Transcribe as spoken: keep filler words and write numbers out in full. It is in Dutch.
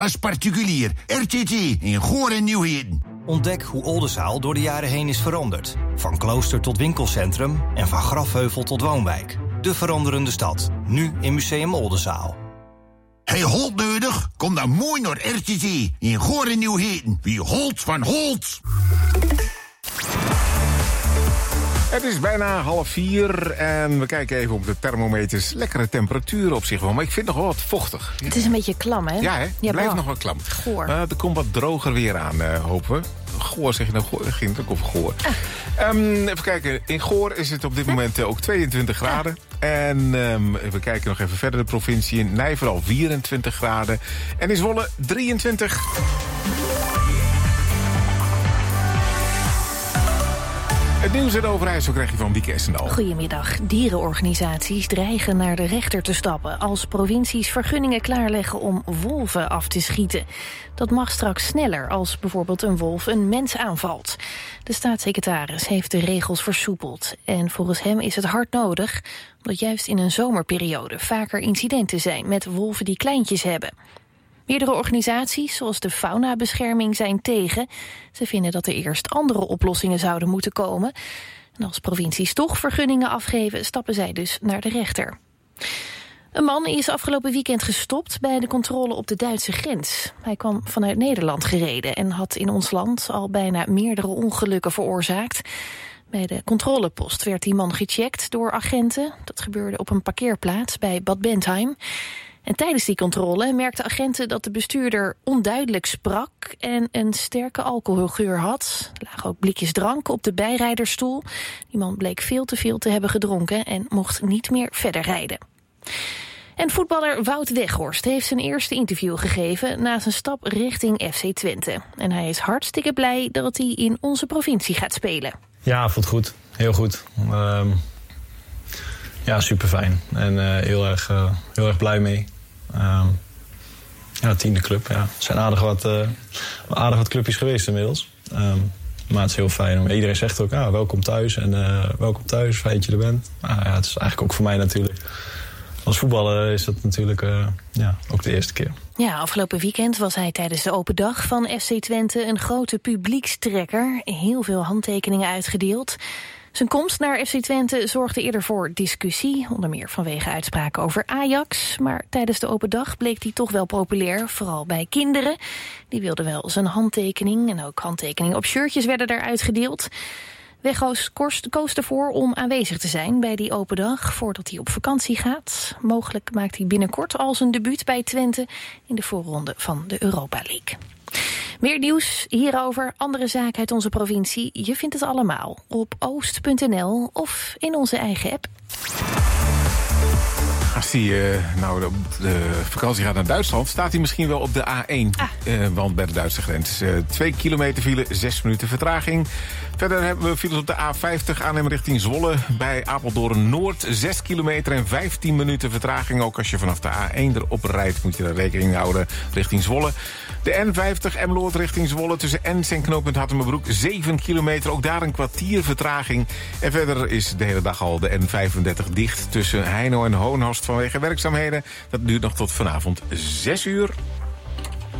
als particulier. R T T in Goor en Nieuwheden. Ontdek hoe Oldenzaal door de jaren heen is veranderd. Van klooster tot winkelcentrum en van grafheuvel tot woonwijk. De veranderende stad. Nu in Museum Oldenzaal. Hey, Holt nodig? Kom dan mooi naar R T T in Goor en Nieuwheden. Wie Holt van Holt. Het is bijna half vier en we kijken even op de thermometers. Lekkere temperaturen op zich wel, maar ik vind het nog wel wat vochtig. Het is een beetje klam, hè? Ja, hè? Het ja, blijft wel. nog wel klam. Goor. Uh, er komt wat droger weer aan, uh, hopen we. Goor, zeg je nou? Goor, ging het ook over Goor. Ah. Um, even kijken. In Goor is het op dit moment uh, ook tweeëntwintig graden. Ah. En um, we kijken nog even verder de provincie. In Nijverdal vierentwintig graden. En in Zwolle drieëntwintig. Het nieuws en Overijssel krijg je van Wieke Essendal. Goedemiddag. Dierenorganisaties dreigen naar de rechter te stappen als provincies vergunningen klaarleggen om wolven af te schieten. Dat mag straks sneller als bijvoorbeeld een wolf een mens aanvalt. De staatssecretaris heeft de regels versoepeld. En volgens hem is het hard nodig, omdat juist in een zomerperiode vaker incidenten zijn met wolven die kleintjes hebben. Meerdere organisaties, zoals de Faunabescherming, zijn tegen. Ze vinden dat er eerst andere oplossingen zouden moeten komen. En als provincies toch vergunningen afgeven, stappen zij dus naar de rechter. Een man is afgelopen weekend gestopt bij de controle op de Duitse grens. Hij kwam vanuit Nederland gereden en had in ons land al bijna meerdere ongelukken veroorzaakt. Bij de controlepost werd die man gecheckt door agenten. Dat gebeurde op een parkeerplaats bij Bad Bentheim. En tijdens die controle merkten agenten dat de bestuurder onduidelijk sprak en een sterke alcoholgeur had. Er lagen ook blikjes drank op de bijrijdersstoel. Die man bleek veel te veel te hebben gedronken en mocht niet meer verder rijden. En voetballer Wout Weghorst heeft zijn eerste interview gegeven na zijn stap richting F C Twente. En hij is hartstikke blij dat hij in onze provincie gaat spelen. Ja, voelt goed. Heel goed. Um... Ja, super fijn. En uh, heel, erg, uh, heel erg blij mee. Um, ja, tiende club. Ja. Er zijn aardig wat, uh, aardig wat clubjes geweest inmiddels. Um, maar het is heel fijn. Iedereen zegt ook, ah, welkom thuis. En uh, welkom thuis, fijn dat je er bent. Maar ja, het is eigenlijk ook voor mij natuurlijk. Als voetballer is dat natuurlijk uh, ja, ook de eerste keer. Ja, afgelopen weekend was hij tijdens de open dag van F C Twente een grote publiekstrekker. Heel veel handtekeningen uitgedeeld. Zijn komst naar F C Twente zorgde eerder voor discussie, onder meer vanwege uitspraken over Ajax. Maar tijdens de open dag bleek hij toch wel populair, vooral bij kinderen. Die wilden wel zijn handtekening en ook handtekeningen op shirtjes werden daar uitgedeeld. Weghorst koos ervoor om aanwezig te zijn bij die open dag voordat hij op vakantie gaat. Mogelijk maakt hij binnenkort al zijn debuut bij Twente in de voorronde van de Europa League. Meer nieuws hierover, andere zaken uit onze provincie. Je vindt het allemaal op oost punt n l of in onze eigen app. Als hij uh, nou op de vakantie gaat naar Duitsland, staat hij misschien wel op de A één. Ah. Uh, want bij de Duitse grens. Uh, twee kilometer file, zes minuten vertraging. Verder hebben we files op de A vijftig, Arnhem richting Zwolle. Bij Apeldoorn Noord, zes kilometer en vijftien minuten vertraging. Ook als je vanaf de A één erop rijdt, moet je er rekening houden richting Zwolle. De N vijftig Emmeloord richting Zwolle tussen Ens en knooppunt Hattemerbroek. zeven kilometer, ook daar een kwartier vertraging. En verder is de hele dag al de N vijfendertig dicht tussen Heino en Hoonhorst vanwege werkzaamheden. Dat duurt nog tot vanavond zes uur.